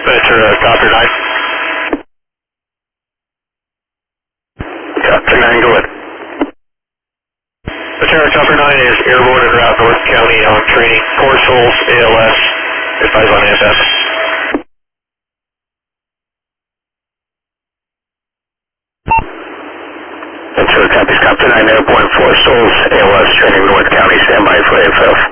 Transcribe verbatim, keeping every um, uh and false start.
Ventura, Copter nine. Copter nine, go ahead. Ventura, Copter nine is airborne and route North County on training. Course holes, A L S, advise on A F F. Ventura, copies, Copter nine, airborne, force holes, A L S, training North County, standby for A F F.